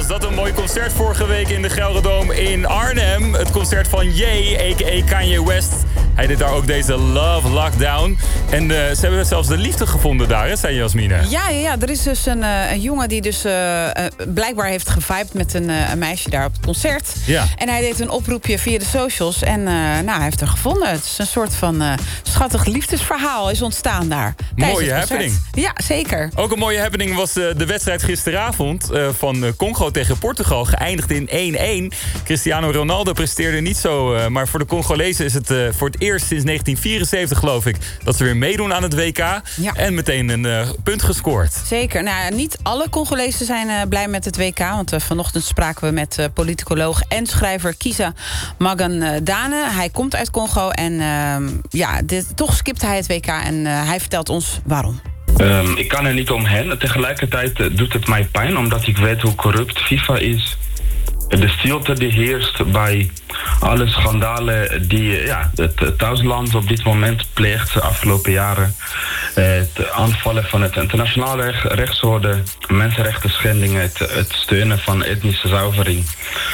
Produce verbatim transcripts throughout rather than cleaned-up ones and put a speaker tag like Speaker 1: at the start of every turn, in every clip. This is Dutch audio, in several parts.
Speaker 1: dat een mooi concert vorige week in de Gelredome in Arnhem. Het concert van Ye, a k a. Kanye West. Hij deed daar ook deze Love Lockdown. En uh, ze hebben zelfs de liefde gevonden daar, hè, zei Jasmine?
Speaker 2: Ja, ja, ja, er is dus een, uh, een jongen die dus uh, uh, blijkbaar heeft gevibed met een, uh, een meisje daar op het concert.
Speaker 1: Ja.
Speaker 2: En hij deed een oproepje via de socials. En uh, nou, hij heeft haar gevonden. Het is een soort van uh, schattig liefdesverhaal is ontstaan daar.
Speaker 1: Mooie happening.
Speaker 2: Ja, zeker.
Speaker 1: Ook een mooie happening was uh, de wedstrijd gisteravond uh, van uh, Congo tegen Portugal. Geëindigd in één-één. Cristiano Ronaldo presteerde niet zo. Uh, maar voor de Congolezen is het uh, voor het eerst sinds negentien vierenzeventig, geloof ik, dat ze weer meedoen aan het W K. Ja. En meteen een uh, punt gescoord.
Speaker 2: Zeker. Nou ja, niet alle Congolezen zijn uh, blij met het W K. Want uh, vanochtend spraken we met uh, politicoloog en schrijver Kizza Magandane. Hij komt uit Congo en uh, ja, dit, toch skipt hij het W K. En uh, hij vertelt ons waarom.
Speaker 3: Um, ik kan er niet omheen. Tegelijkertijd uh, doet het mij pijn, omdat ik weet hoe corrupt FIFA is. De stilte die heerst bij alle schandalen die ja, het thuisland op dit moment pleegt de afgelopen jaren. Het aanvallen van het internationaal recht, rechtsorde, mensenrechten schendingen, het, het steunen van etnische zuivering.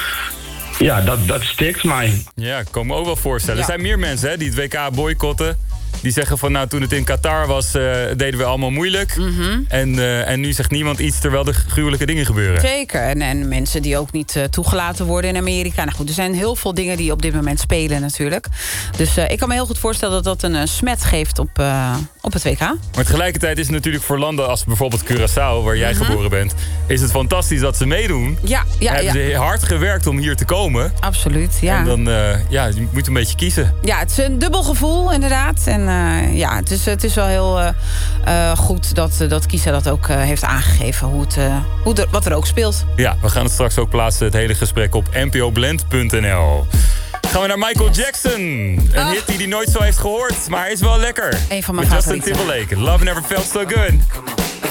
Speaker 3: Ja, dat, dat steekt mij.
Speaker 1: Ja, ik kan me ook wel voorstellen.
Speaker 2: Ja.
Speaker 1: Er zijn meer mensen hè, die het W K boycotten. Die zeggen van, nou, toen het in Qatar was, uh, deden we allemaal moeilijk. Mm-hmm. En, uh, en nu zegt niemand iets terwijl er gruwelijke dingen gebeuren.
Speaker 2: Zeker. En, en mensen die ook niet uh, toegelaten worden in Amerika. Nou goed, er zijn heel veel dingen die op dit moment spelen natuurlijk. Dus uh, ik kan me heel goed voorstellen dat dat een uh, smet geeft op, uh, op het W K.
Speaker 1: Maar tegelijkertijd is het natuurlijk voor landen als bijvoorbeeld Curaçao, waar jij mm-hmm. geboren bent, is het fantastisch dat ze meedoen.
Speaker 2: Ja, ja,
Speaker 1: Hebben
Speaker 2: ja.
Speaker 1: ze hard gewerkt om hier te komen.
Speaker 2: Absoluut, ja.
Speaker 1: En dan, uh, ja, je moet een beetje kiezen.
Speaker 2: Ja, het is een dubbel gevoel inderdaad. En uh, ja, het is, het is wel heel uh, uh, goed dat, dat Kizza dat ook uh, heeft aangegeven. Hoe het, uh, hoe er, wat er ook speelt.
Speaker 1: Ja, we gaan het straks ook plaatsen, het hele gesprek op n p o blend punt n l. Gaan we naar Michael Jackson. Een oh. hit die hij nooit zo heeft gehoord, maar hij is wel lekker.
Speaker 2: Een van mijn
Speaker 1: Met
Speaker 2: favorieten.
Speaker 1: Justin Timberlake. Love never felt so good.